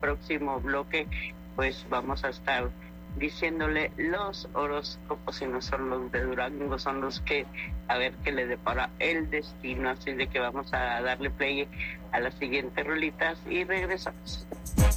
próximo bloque pues vamos a estar diciéndole los horóscopos, y no son los de Durango, son los que a ver qué le depara el destino. Así de que vamos a darle play a las siguientes rolitas y regresamos.